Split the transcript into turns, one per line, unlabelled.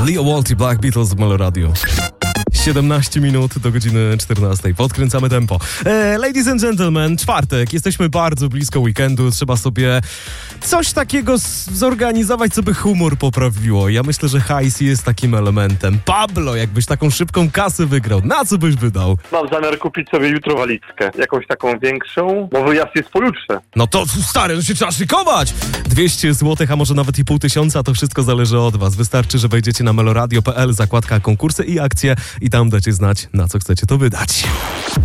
Leo Walty, Black Beatles w Melo Radio. 17 minut do godziny 14. Podkręcamy tempo. Ladies and gentlemen, czwartek. Jesteśmy bardzo blisko weekendu. Trzeba sobie coś takiego zorganizować, co by humor poprawiło. Ja myślę, że hajs jest takim elementem. Pablo, jakbyś taką szybką kasę wygrał, na co byś wydał?
Mam zamiar kupić sobie jutro walizkę. Jakąś taką większą, bo wyjazd jest pojutrze.
No to stary, no się trzeba szykować! 200 zł, a może nawet i 500, to wszystko zależy od was. Wystarczy, że wejdziecie na meloradio.pl, zakładka konkursy i akcje i tam dacie znać, na co chcecie to wydać.